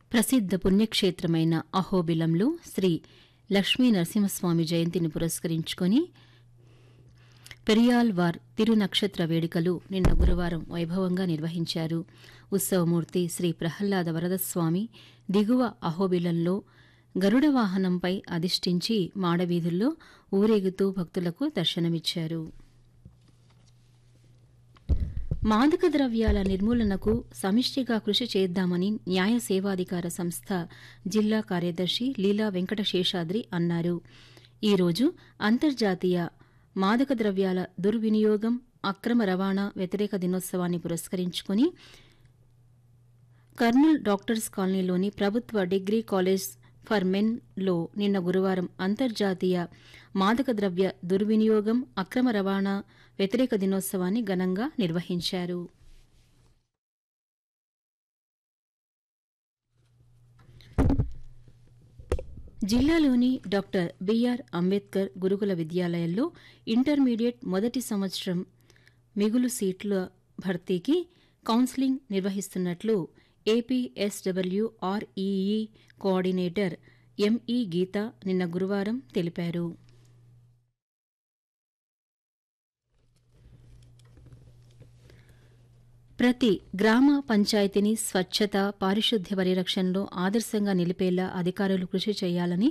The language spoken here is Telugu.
ప్రసిద్ధ పుణ్యక్షేత్రమైన అహోబిలంలో శ్రీ లక్ష్మీ నరసింహస్వామి జయంతిని పురస్కరించుకుని పెరియాళ్వార్ తిరునక్షత్ర వేడుకలు నిన్న గురువారం వైభవంగా నిర్వహించారు. ఉత్సవమూర్తి శ్రీ ప్రహ్లాద వరదస్వామి దిగువ అహోబిలంలో గరుడ వాహనంపై అధిష్ఠించి మాడవీధుల్లో ఊరేగుతూ భక్తులకు దర్శనమిచ్చారు. మాదక ద్రవ్యాల నిర్మూలనకు సమిష్టిగా కృషి చేద్దామని న్యాయ సేవాధికార సంస్థ జిల్లా కార్యదర్శి లీలా వెంకట శేషాద్రి అన్నారు. ఈరోజు అంతర్జాతీయ మాదక ద్రవ్యాల దుర్వినియోగం, అక్రమ రవాణా వ్యతిరేక దినోత్సవాన్ని పురస్కరించుకుని కర్నూల్ డాక్టర్స్ కాలనీలోని ప్రభుత్వ డిగ్రీ కాలేజ్ ఫర్ మెన్ లో నిన్న గురువారం అంతర్జాతీయ మాదక ద్రవ్య దుర్వినియోగం, అక్రమ రవాణా వ్యతిరేక దినోత్సవాన్ని ఘనంగా నిర్వహించారు. జిల్లాలోని డాక్టర్ బిఆర్ అంబేద్కర్ గురుకుల విద్యాలయాల్లో ఇంటర్మీడియట్ మొదటి సంవత్సరం మిగులు సీట్ల భర్తీకి కౌన్సిలింగ్ నిర్వహిస్తున్నట్లు ఏపీఎస్డబ్ల్యూఆర్ఈఈ కోఆర్డినేటర్ ఎంఈ గీత నిన్న గురువారం తెలిపారు. ప్రతి గ్రామ పంచాయతీని స్వచ్ఛత, పారిశుద్ధ్య పరిరక్షణలో ఆదర్శంగా నిలిపేలా అధికారులు కృషి చేయాలని